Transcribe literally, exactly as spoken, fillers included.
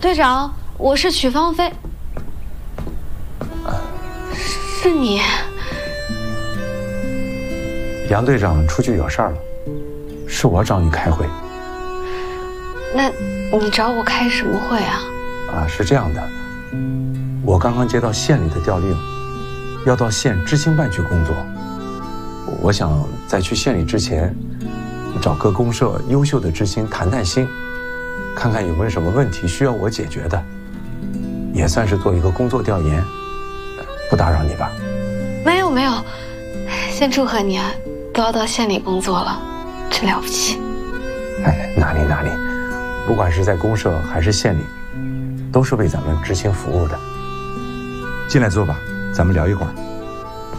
队长，我是曲芳菲。是你。 杨队长出去有事儿了，是我找你开会。 那你找我开什么会啊？ 啊，是这样的，我刚刚接到县里的调令，要到县知青办去工作。我想在去县里之前，找各公社优秀的知青谈谈心，看看有没有什么问题需要我解决的，也算是做一个工作调研。不打扰你吧？ 没有没有，先祝贺你啊，都要到县里工作了，真了不起。 哎，哪里哪里，不管是在公社还是县里，都是为咱们知青服务的。进来坐吧，咱们聊一会儿。